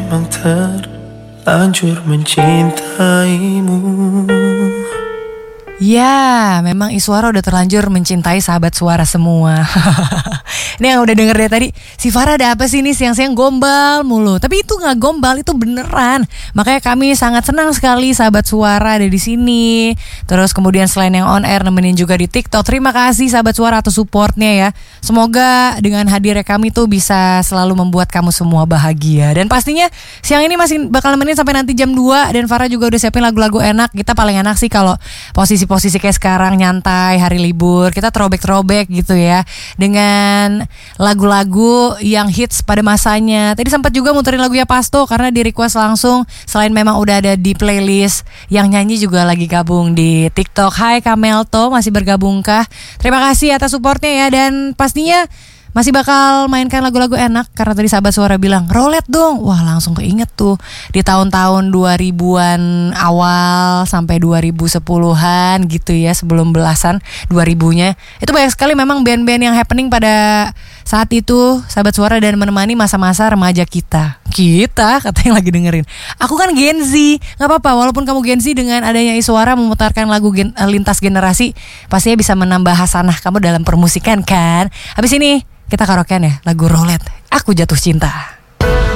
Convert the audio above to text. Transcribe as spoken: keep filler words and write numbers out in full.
memang terlanjur mencintaimu. Ya, memang Iswara udah terlanjur mencintai sahabat suara semua. Ini yang udah denger dari tadi, si Farah ada apa sih nih siang-siang gombal mulu. Tapi itu gak gombal, itu beneran. Makanya kami sangat senang sekali sahabat suara ada di sini. Terus kemudian selain yang on air nemenin juga di TikTok. Terima kasih sahabat suara atas supportnya ya. Semoga dengan hadirnya kami tuh bisa selalu membuat kamu semua bahagia. Dan pastinya siang ini masih bakal nemenin sampai nanti jam dua. Dan Farah juga udah siapin lagu-lagu enak. Kita paling enak sih kalau posisi-posisi kayak sekarang, nyantai, hari libur, kita throwback-throwback gitu ya, dengan lagu-lagu yang hits pada masanya. Tadi sempat juga muterin lagunya Pasto karena di request langsung. Selain memang udah ada di playlist, yang nyanyi juga lagi gabung di TikTok. Hai Kamelto, masih bergabungkah? Terima kasih atas supportnya ya. Dan pastinya masih bakal mainkan lagu-lagu enak karena tadi sahabat suara bilang rolet dong. Wah, langsung keinget tuh di tahun-tahun dua ribuan awal sampai dua ribu sepuluhan gitu ya, sebelum belasan dua ribunya. Itu banyak sekali memang band-band yang happening pada saat itu sahabat suara dan menemani masa-masa remaja kita. Kita kata yang lagi dengerin. Aku kan Gen Z, gak apa-apa walaupun kamu Gen Z, dengan adanya Iswara memutarkan lagu gen, lintas generasi, pastinya bisa menambah hasanah kamu dalam permusikan kan. Habis ini kita karaokean ya lagu Rolet, Aku Jatuh Cinta.